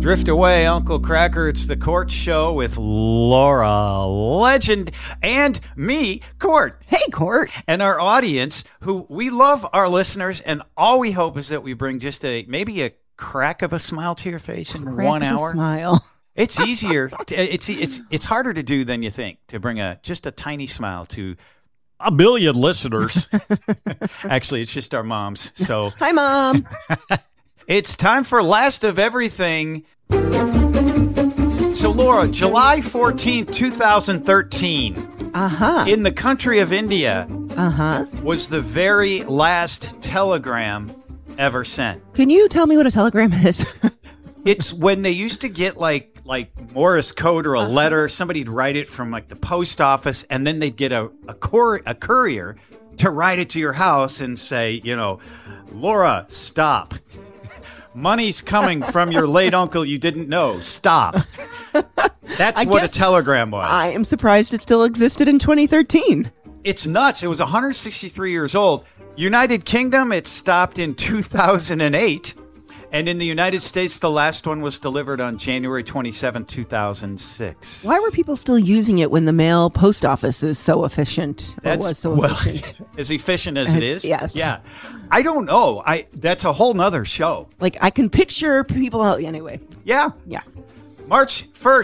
Drift away, Uncle Cracker. It's the Court Show with Laura Legend and me, Court. Hey, Court. And our audience, who we love our listeners, and all we hope is that we bring just maybe a crack of a smile to your face in 1 hour. Smile. It's easier. It's harder to do than you think, to bring just a tiny smile to a billion listeners. Actually, it's just our moms. So hi, Mom. It's time for Last of Everything. So, Laura, July 14th, 2013, in the country of India, was the very last telegram ever sent. Can you tell me what a telegram is? It's when they used to get like Morse code or a letter. Somebody'd write it from like the post office, and then they'd get a courier to write it to your house and say, Laura, stop. Money's coming from your late uncle you didn't know. Stop. That's what a telegram was. I am surprised it still existed in 2013. It's nuts. It was 163 years old. United Kingdom, it stopped in 2008. And in the United States, the last one was delivered on January 27, 2006. Why were people still using it when the mail post office is so efficient? Efficient? As efficient as it is? Yes. Yeah. I don't know. That's a whole nother show. Like, I can picture people out. Anyway. Yeah. Yeah. March 1st.